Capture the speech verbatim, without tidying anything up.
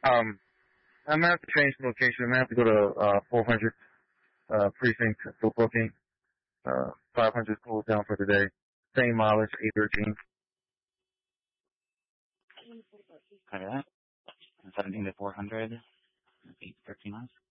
Um, I'm gonna have to change the location. I'm gonna have to go to uh, four hundred uh, precinct for booking. Uh, five hundred closed down for today. Same mileage, eight thirteen. Copy that. seventeen to four hundred, eight thirteen miles.